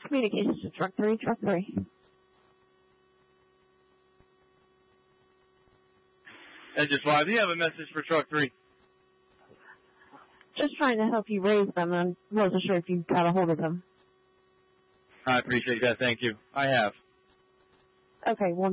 Communications to truck 3, truck 3. Engine 5, do you have a message for truck 3? Just trying to help you raise them, and wasn't sure if you got a hold of them. I appreciate that, thank you. I have. Okay, well,